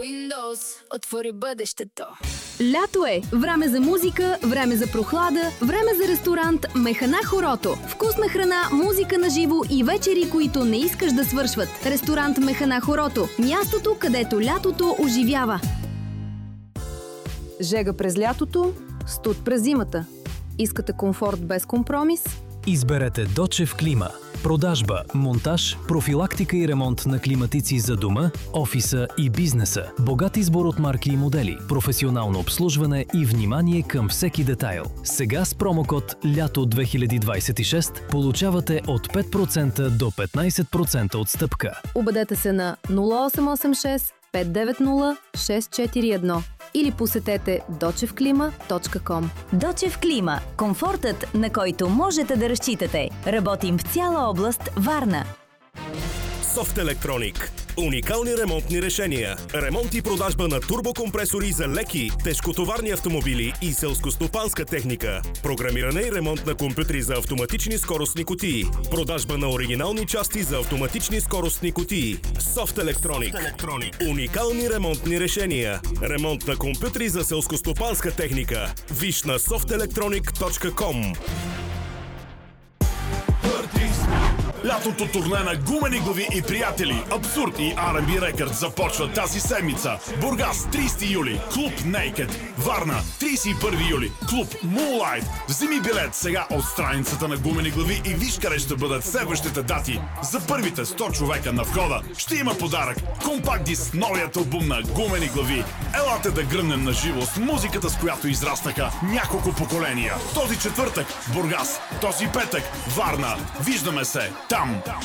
Windows отвори бъдещето. Лято е. Време за музика, време за прохлада, време за ресторант Механа Хорото. Вкусна храна, музика на живо и вечери, които не искаш да свършват. Ресторант Механа Хорото. Мястото, където лятото оживява. Жега през лятото, студ през зимата. Искате комфорт без компромис? Изберете Дочев Клима. Продажба, монтаж, профилактика и ремонт на климатици за дома, офиса и бизнеса. Богат избор от марки и модели, професионално обслужване и внимание към всеки детайл. Сега с промокод ЛЯТО 2026 получавате от 5% до 15% отстъпка. Обадете се на 0886 590 641 или посетете dochevklima.com. Дочев Клима. Комфортът, на който можете да разчитате. Работим в цяла област Варна. Софт Електроник. Уникални ремонтни решения. Ремонт и продажба на турбокомпресори за леки, тежкотоварни автомобили и селскостопанска техника. Програмиране и ремонт на компютри за автоматични скоростни кутии. Продажба на оригинални части за автоматични скоростни кутии. Софт Електроник. Уникални ремонтни решения. Ремонт на компютри за селскостопанска техника. Виж на softelectronic.com. Лятото турне на Гумени глави и приятели, Абсурд и R&B Records започва тази седмица. Бургас 30 юли, клуб Naked. Варна 31 юли, клуб Moonlight. Вземи билет сега от страницата на Гумени глави и виж къде ще бъдат следващите дати. За първите 100 човека на входа ще има подарък. Компакт диск, новият албум на Гумени глави. Елате да гръмнем на живо с музиката, с която израстаха няколко поколения. Този четвъртък Бургас, този петък Варна. Виждаме се там.